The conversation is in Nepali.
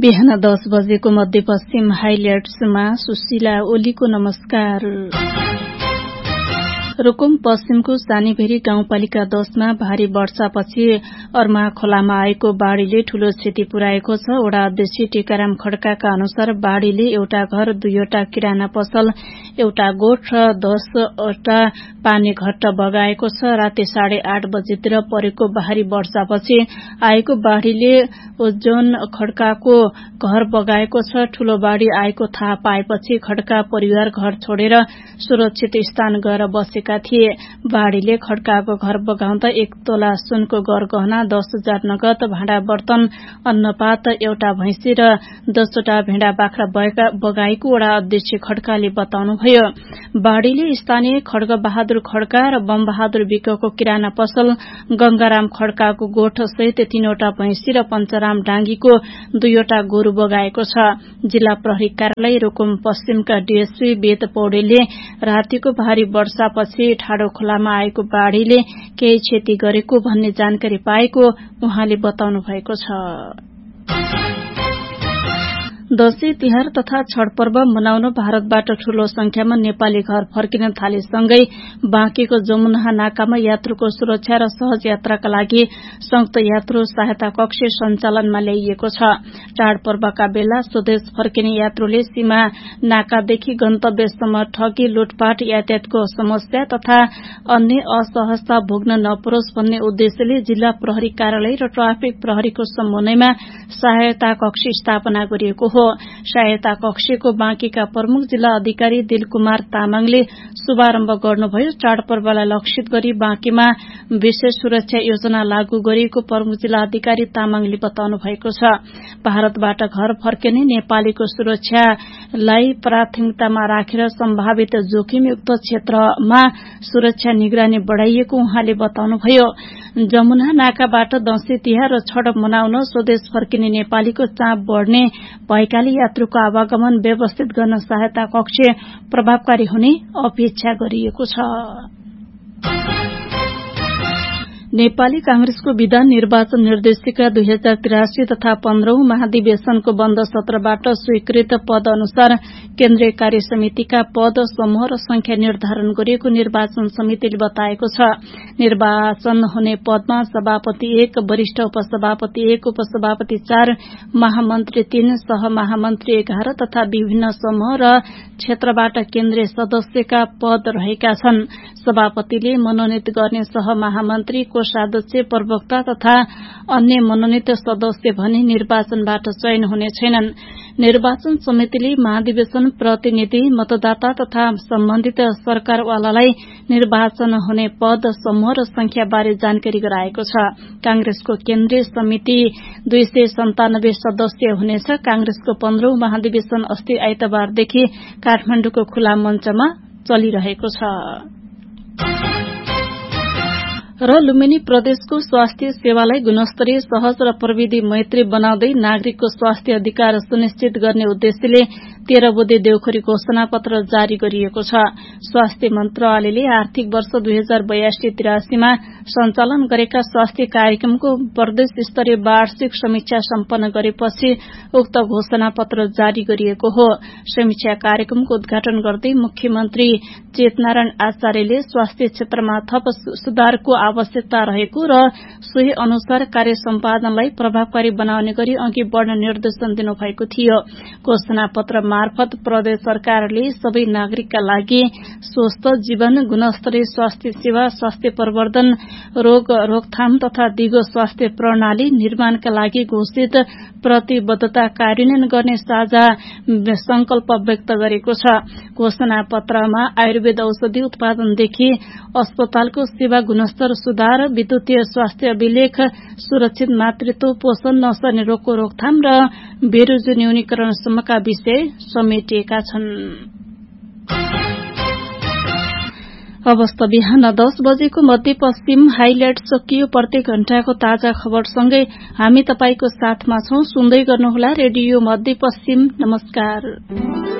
बिहान 10 बजेको मध्यपश्चिम हाइलाइट्समा सुशीला ओलीको नमस्कार। रुकुम पश्चिमको सानीभेरी गाउँपालिका 10 मा भारी वर्षापछि अर्मा खोलामा आएको बाढ़ीले ठूलो क्षति पुर्याएको छ। वडा अध्यक्ष टीकाराम खड्काका अनुसार बाढ़ीले एउटा घर, 2वटा किराना पसल, एउटा गोठ र 10वटा पानी घट्ट बगाएको छ। राति 8:30 बजेतिर परेको भारी वर्षापछि आएको बाढ़ीले ओजन खड्काको घर बगाएको छ। ठूलो बाढ़ी आएको थाहा पाएपछि खड्का परिवार घर छोडेर सुरक्षित स्थान गएर बसेका थिए। बाढ़ीले खड्काको घर बगाउँदा 1 तोला सुनको गरगहना, 10,000 नगद, भाँडा बर्तन, अन्नपात, एउटा भैंसी र 10वटा भेडा बाख्रा बगाएको वडा अध्यक्ष खड्काले बताउनुभयो। बाढ़ीले स्थानीय खड्ग बहादुर खड्का र बम बहादुर विकको किराना पसल, गंगाराम खड्काको गोठ सहित 3वटा भैंसी र पञ्चराम डाँगीको 2वटा गोरु बगाएको छ। जिल्ला प्रहरी कार्यालय रुकुम पश्चिमका डीएसपी वेद पौडेलले रातिको भारी वर्षापछि ठाडो खोलामा आएको बाढ़ीले केही क्षति गरेको भन्ने जानकारी पाएको उहाँले बताउनु भएको छ। दशैं तिहार तथा छठ पर्व मनाउन भारतबाट ठूलो संख्यामा नेपाली घर फर्किन थालेसँगै बाँकेको जमुना नाकामा यात्रुको सुरक्षा र सहज यात्राका लागि संयुक्त यात्रु सहायता कक्ष सञ्चालनमा ल्याइएको छ। चाडपर्वका बेला स्वदेश फर्किने यात्रुले सीमा नाकादेखि गन्तव्यसम्म ठगी, लुटपाट, यातायातको समस्या तथा अन्य असहजता भोग्न नपरोस् भन्ने उद्देश्यले जिल्ला प्रहरी कार्यालय र ट्राफिक प्रहरीको समन्वयमा सहायता कक्ष स्थापना गरिएको हो। सहायता कक्षको बाँकीका प्रमुख जिल्ला अधिकारी दिलकुमार तामाङले शुभारम्भ गर्नुभयो। चाडपर्वलाई लक्षित गरी बाँकीमा विशेष सुरक्षा योजना लागू गरिएको प्रमुख जिल्ला अधिकारी तामाङले बताउनु भएको छ। भारतबाट घर फर्किने नेपालीको सुरक्षालाई प्राथमिकतामा राखेर सम्भावित जोखिमयुक्त क्षेत्रमा सुरक्षा निगरानी बढ़ाइएको उहाँले बताउनुभयो। जमुना नाकाबाट दशैं तिहार र छठ मनाउन स्वदेश फर्किने नेपालीको चाप बढ़ने भएकाले यात्रुको आवागमन व्यवस्थित गर्न सहायता कक्ष प्रभावकारी हुने अपेक्षा गरिएको छ। नेपाली कांग्रेसको विधान निर्वाचन निर्देशिका 2083 तथा 15औं महाधिवेशनको बन्द सत्रबाट स्वीकृत पद अनुसार केन्द्रीय कार्य समितिका पद, समूह र संख्या निर्धारण गरिएको निर्वाचन समितिले बताएको छ। निर्वाचन हुने पदमा सभापति 1, वरिष्ठ उपसभापति 1, उपसभापति 4, महामन्त्री 3, सहमहामन्त्री 11 तथा विभिन्न समूह र क्षेत्रबाट केन्द्रीय सदस्यका पद रहेका छन्। सभापतिले मनोनित गर्ने सहमहामन्त्री, कोषाध्यक्ष, प्रवक्ता तथा अन्य मनोनित सदस्य भने निर्वाचनबाट चयन हुने छैनन्। निर्वाचन समितिले महाधिवेशन प्रतिनिधि, मतदाता तथा सम्बन्धित सरकारवालालाई निर्वाचन हुने पद, समूह र संख्या बारे जानकारी गराएको छ। कांग्रेसको केन्द्रीय समिति 297 सदस्य हुनेछ। कांग्रेसको 15औं महाधिवेशन अस्ति आइतबारदेखि काठमाडौँको खुला मञ्चमा चलिरहेको छ। र लुम्बिनी प्रदेशको स्वास्थ्य सेवालाई गुणस्तरीय, सहज र प्रविधि मैत्री बनाउँदै नागरिकको स्वास्थ्य अधिकार सुनिश्चित गर्ने उद्देश्यले 13 बुँदे देउखुरी घोषणा पत्र जारी गरिएको छ। स्वास्थ्य मन्त्रालयले आर्थिक वर्ष 2082-83 मा सञ्चालन गरेका स्वास्थ्य कार्यक्रमको प्रदेश स्तरीय वार्षिक समीक्षा सम्पन्न गरेपछि उक्त घोषणा पत्र जारी गरिएको हो। समीक्षा कार्यक्रमको उद्घाटन गर्दै मुख्यमन्त्री चेतनारायण आचार्यले स्वास्थ्य क्षेत्रमा थप सुधारको आवश्यकता रहेको र सोही अनुसार कार्य सम्पादनलाई प्रभावकारी बनाउने गरी अघि बढ़न निर्देशन दिनुभएको थियो। घोषणा पत्र मार्फत प्रदेश सरकारले सबै नागरिकका लागि स्वस्थ जीवन, गुणस्तरीय स्वास्थ्य सेवा, स्वास्थ्य प्रवर्धन, रोग रोकथाम तथा दिगो स्वास्थ्य प्रणाली निर्माणका लागि घोषित प्रतिबद्धता कार्यान्वयन गर्ने साझा संकल्प व्यक्त गरेको छ। घोषणा पत्रमा आयुर्वेद औषधि उत्पादनदेखि अस्पतालको सेवा गुणस्तर सुधार, विद्युतीय स्वास्थ्य अभिलेख, सुरक्षित मातृत्व, पोषण नसर्ने रोगको रोकथाम र बेरोजगारी न्यूनीकरणसम्मका विषय समेटिएका छन्। अवस्था बिहान 10 बजेको मध्यपश्चिम हाइलाइट सकियो। प्रत्येक घण्टाको ताजा खबरसँगै हामी तपाईको साथमा छौं। सुन्दै गर्नुहोला रेडियो मध्यपश्चिम। नमस्कार।